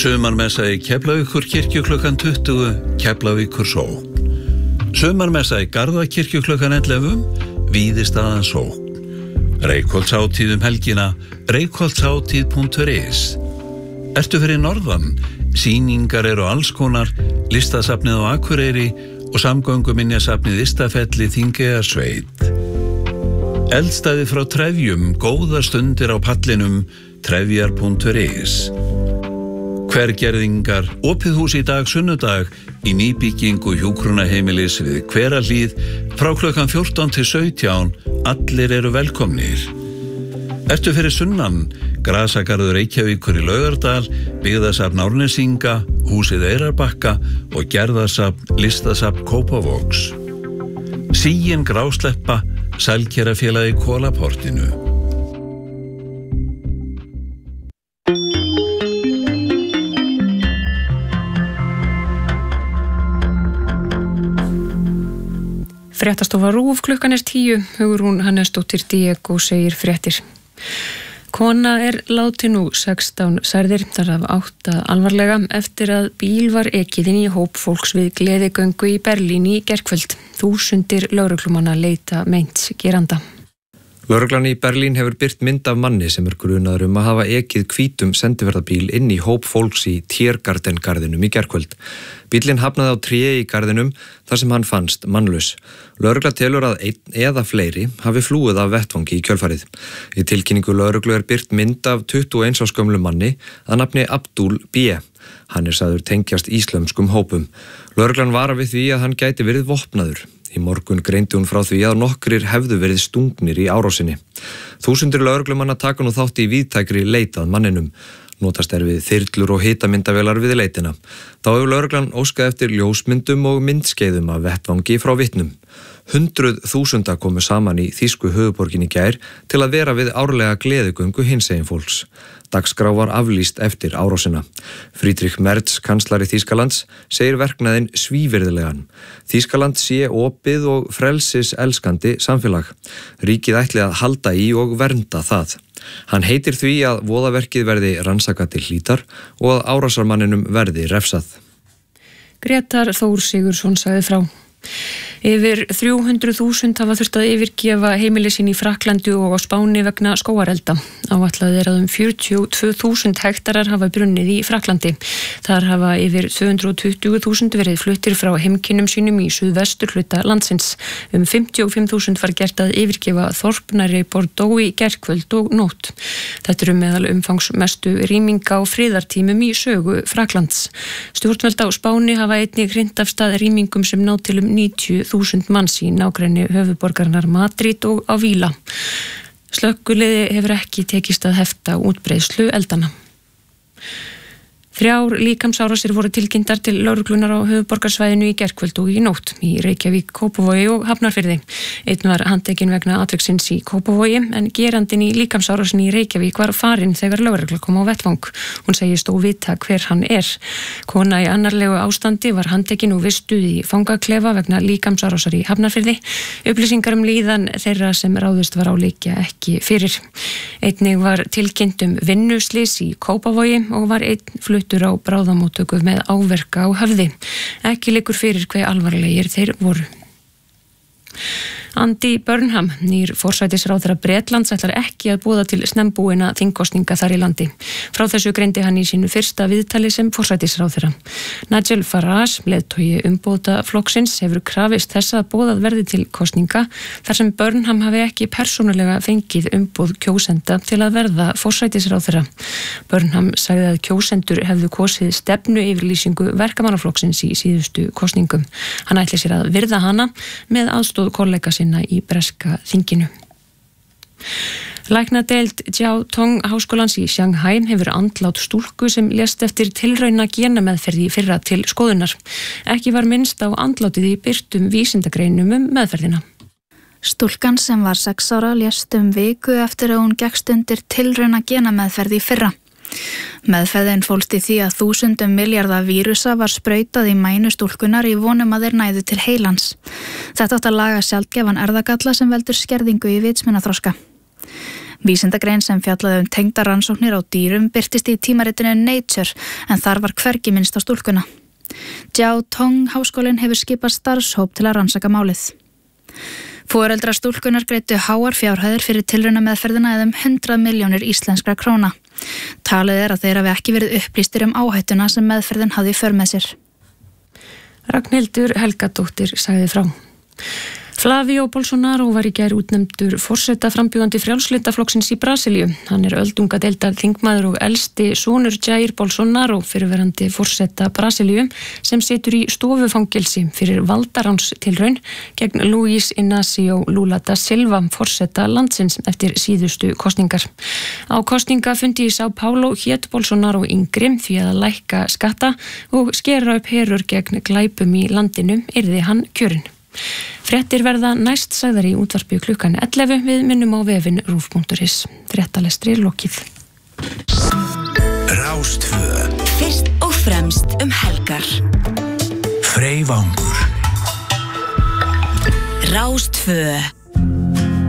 Sumarmessa í Keflavíkurkirkju klukkan 20, Keflavíkur sókn. Sumarmessa í Garðakirkju klukkan 11, Víðistaðan sókn. Reykholtshátíð helgina, reykholtshátíð.is. Ertu fyrir norðan? Sýningar eru alls konar, listasafnið á Akureyri og samgönguminjasafnið Istafelli Þingeyjarsveit. Eldstæði frá trefjum, góðar stundir á pallinum, trefjar.is. Hvergerðingar, opið hús í dag sunnudag í nýbyggingu hjúkrunarheimilis við Hverahlíð frá klukkan 14 til 17, allir eru velkomnir. Ertu fyrir sunnan? Grasagarður Reykjavíkur í Laugardal, byggðasafn Árnesinga, húsið Eyrarbakka og gerðasafn listasafn Kópavogs. Sigin Grásleppa, Sælkerafélagi Kolaportinu. Fréttastofa RÚV klukkan 10, Hugrún Hannesdóttir Diego segir fréttir. Kona látin nú 16 særðir, þar af 8 alvarlega, eftir að bíl var ekið inn í hóp fólks við gleðigöngu í Berlín í gærkvöld. Þúsundir lögreglumanna leita meints geranda. Lögreglan í Berlín hefur birt mynd af manni sem grunaður að hafa ekið hvítum sendiferðabíl inn í hóp fólks í Tiergartengarðinum í gærkvöld. Bíllinn hafnaði á tré í garðinum þar sem hann fannst mannlaus. Lögregla telur að einn eða fleiri hafi flúið af vettvangi í kjölfarið. Í tilkynningu lögreglu birt mynd af 21 árs gömlum manni að nafni Abdul B. Hann sagður tengjast íslömskum hópum. Lögreglan varar við því að hann gæti verið vopnaður. Í morgun greindi hún frá því að nokkrir hefðu verið stungnir í árásinni. Þúsundir lögreglumanna taka nú þátt í víðtækri leit að manninum. Notast við þyrlur og hitamyndavélar við leitina. Þá hefur lögreglan óskað eftir ljósmyndum og myndskeiðum af vettvangi frá vitnum. 100.000 komu saman í þýsku höfuðborginni í gær til að vera við árlega gleðigöngu hinsegin fólks. Dagskrá var aflýst eftir árásina. Friedrich Merz, kanslari Þýskalands, segir verknaðinn svívirðilegan. Þýskaland sé opið og frelsis elskandi samfélag. Ríkið ætli að halda í og vernda það. Hann heitir því að voðaverkið verði rannsakað til hlítar og að árásarmanninum verði refsað. Grétar Þór Sigurðsson sagði frá. Yfir 300.000 hafa þurft að yfirgefa heimili sín í Frakklandi og á Spáni vegna skógarelda. Áætlað að 42.000 hektarar hafa brunnið í Frakklandi. Þar hafa yfir 220.000 verið fluttir frá heimkynnum sínum í suðvesturhluta landsins. 55.000 var gert að yfirgefa þorp nærri Bordeaux í gærkvöld og nótt. Þetta meðal umfangsmestu rýminga á friðartímum í sögu Frakklands. Stjórnvöld á Spáni hafa einnig hrint af stað rýmingum sem ná til 90.000 manns í nágrenni höfuðborgarinnar Madrid og á Víla. Slökkviliði hefur ekki tekist að hefta útbreiðslu eldanna. 3 líkamsárásir voru tilkynntar til lögreglunar á höfuðborgarsvæðinu í gærkvöld og í nótt í Reykjavík, Kópavogi og Hafnarfirði. Einn var handtekinn vegna atviksins í Kópavogi en gerandinn í líkamsárásinni í Reykjavík var farinn þegar lögregla kom á vettvang. Hún segist óvita hver hann er. Kona í annarlegu ástandi var handtekinn og vistuð í fangaklefa vegna líkamsárásar í Hafnarfirði. Upplýsingar líðan þeirra sem ráðist var á liggja ekki fyrir. Einnig var tilkynnt vinnuslys í Kópavogi og var einn fluttur á bráðamóttöku með áverka á höfði. Ekki liggur fyrir hve alvarlegir þeir voru. Andy Burnham, nýr forsætisráðherra Bretlands, ætlar ekki að boða til snembúinna þingkosninga þar í landi. Frá þessu greindi hann í sínu fyrsta viðtali sem forsætisráðherra. Nigel Farage, leiðtogi umbótaflokksins, hefur krafist þess að boðað verði til kosninga þar sem Burnham hafi ekki persónulega fengið umboð kjósenda til að verða forsætisráðherra. Burnham sagði að kjósendur hefðu kosið stefnu yfirlýsingu verkamannaflokksins í síðustu kosningum. Hann ætli sér að virða hana með aðstoð kollega sinna í breska þinginu. Læknadeild Jiao Tong háskólans í Shanghai hefur andlát stúlku sem lést eftir tilrauna genameðferð í fyrra til skoðunar. Ekki var minnst á andlátið í birtum vísindagreinum meðferðina. Stúlkan sem var 6 ára lést viku eftir að hún gekkst undir tilrauna genameðferð í fyrra. Meðferðin fólst í því að 1000 milljarða vírusa var sprautað í mænu stúlkunar í vonum að þeir næðu til heilans. Þetta átti að laga sjaldgæfan erfðagalla sem veldur skerðingu í vitsmunaþroska. Vísindagrein sem fjallaði tengdar rannsóknir á dýrum birtist í tímaritinu Nature en þar var hvergi minnst á stúlkuna. Jiao Tong háskólinn hefur skipað starfshóp til að rannsaka málið. Foreldrar stúlkunar greiddu háar fjárhæðir fyrir tilraunameðferðina eða 100 milljónir íslenskra króna. Talið að þeir hafi ekki verið upplýstir áhættuna sem meðferðin hafði í för með sér. Ragnhildur Helgadóttir sagði frá. Flávio Bolsonaro var í gær útnefndur forsetaframbjóðandi Frjálslyndaflokksins í Brasilíu. Hann öldungadeildar þingmaður og elsti sonur Jair Bolsonaro fyrrverandi forseta Brasilíu sem situr í stofufangelsi fyrir valdaránstilraun gegn Luís Inácio Lula da Silva forseta landsins eftir síðustu kosningar. Á kosningafundi í São Paulo hét Bolsonaro yngri því að lækka skatta og skera upp herur gegn glæpum í landinu yrði hann kjörinn. Fréttir verða næst sagðar í útvarpi klukkan 11 við minnum á vefinn rúf.is. Fréttalestri lokið. Rástvö. Fyrst og fremst helgar. Freyvangur. Rástvö.